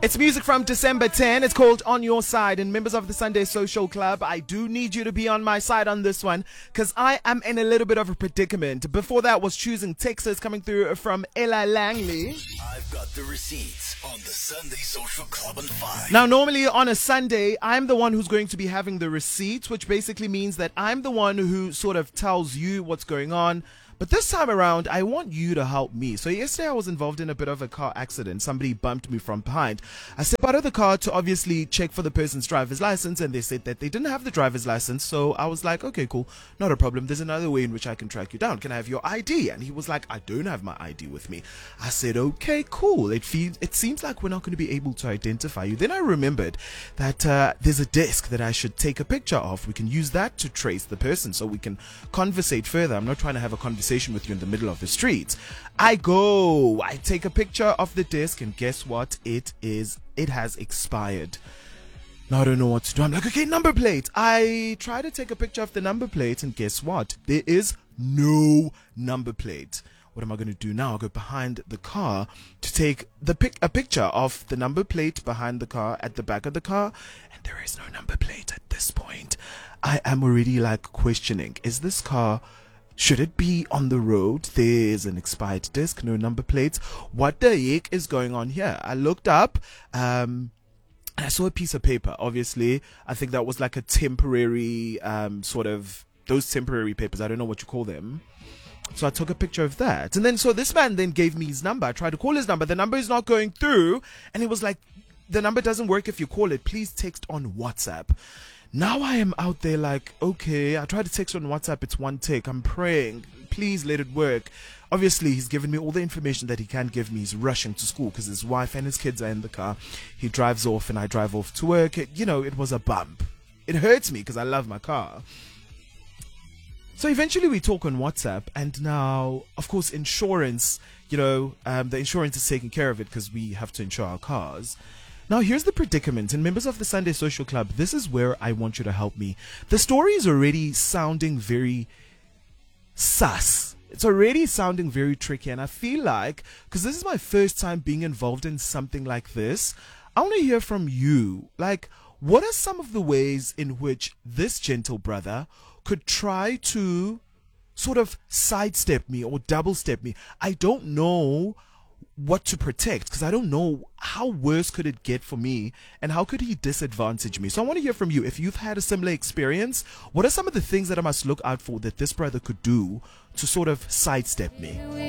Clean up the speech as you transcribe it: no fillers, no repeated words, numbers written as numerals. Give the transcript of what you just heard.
It's music from December 10. It's called On Your Side. And members of the Sunday Social Club, I do need you to be on my side on this one because I am in a little bit of a predicament. Before that was Choosing Texas coming through from Ella Langley. I've got the receipts on the Sunday Social Club and 5. Now, normally on a Sunday, I'm the one who's going to be having the receipts, which basically means that I'm the one who sort of tells you what's going on. But this time around, I want you to help me. So yesterday I was involved in a bit of a car accident. Somebody bumped me from behind. I stepped out of the car to obviously check for the person's driver's license, and they said that they didn't have the driver's license. So I was like, okay, cool, not a problem. There's another way in which I can track you down. Can I have your ID? And he was like, I don't have my ID with me. I said, okay, cool. It seems like we're not going to be able to identify you. Then I remembered that there's a desk that I should take a picture of. We can use that to trace the person so we can conversate further. I'm not trying to have a conversation with you in the middle of the streets. I take a picture of the disc, and guess what? It has expired. Now I don't know what to do. I'm like, okay, number plate. I try to take a picture of the number plate, and guess what? There is no number plate. What am I going to do now? I'll go behind the car to take a picture of the number plate behind the car at the back of the car, and there is no number plate at this point. I am already like questioning, is this car, should it be on the road? There's an expired disc, no number plates. What the heck is going on here? I looked up, and I saw a piece of paper. Obviously, I think that was like a temporary, sort of, those temporary papers. I don't know what you call them. So I took a picture of that. And then, so this man then gave me his number. I tried to call his number. The number is not going through. And he was like, the number doesn't work if you call it. Please text on WhatsApp. Now I am out there like, okay, I tried to text on WhatsApp. It's one tick. I'm praying. Please let it work. Obviously, he's given me all the information that he can give me. He's rushing to school because his wife and his kids are in the car. He drives off and I drive off to work. It was a bump. It hurts me because I love my car. So eventually we talk on WhatsApp, and now, of course, insurance, the insurance is taking care of it because we have to insure our cars. Now, here's the predicament, and members of the Sunday Social Club, this is where I want you to help me. The story is already sounding very sus. It's already sounding very tricky, and I feel like, because this is my first time being involved in something like this, I want to hear from you. Like, what are some of the ways in which this gentle brother could try to sort of sidestep me or double step me? I don't know what to protect because I don't know how worse could it get for me and how could he disadvantage me. So I want to hear from you. If you've had a similar experience, what are some of the things that I must look out for that this brother could do to sort of sidestep me?